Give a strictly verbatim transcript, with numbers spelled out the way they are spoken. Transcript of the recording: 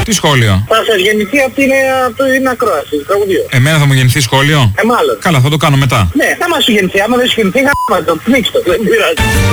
Τι σχόλιο? Θα σας γεννηθεί από την, από την ακρόαση, το τραγουδίο. Εμένα θα μου γεννηθεί σχόλιο? Ε, μάλλον. Καλά, θα το κάνω μετά. Ναι, θα μας σου γεννηθεί. Άμα δεν σου γεννηθεί, γάμμα το, πνίξτε το. Δεν πειράζει.